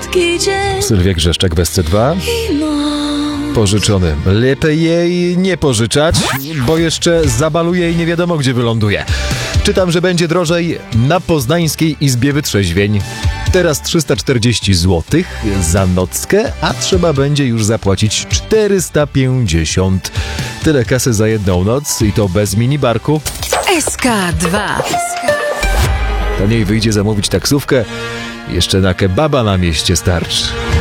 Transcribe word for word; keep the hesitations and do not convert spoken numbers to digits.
słodki dzień. Sylwia Grzeszczak w S C dwa. I mam Pożyczony. Lepiej jej nie pożyczać, bo jeszcze zabaluje i nie wiadomo, gdzie wyląduje. Czytam, że będzie drożej na Poznańskiej Izbie Wytrzeźwień. Teraz trzysta czterdzieści złotych za nockę, a trzeba będzie już zapłacić czterysta pięćdziesiąt. Tyle kasy za jedną noc i to bez minibarku. S K dwa. Taniej wyjdzie zamówić taksówkę, jeszcze na kebaba na mieście starczy.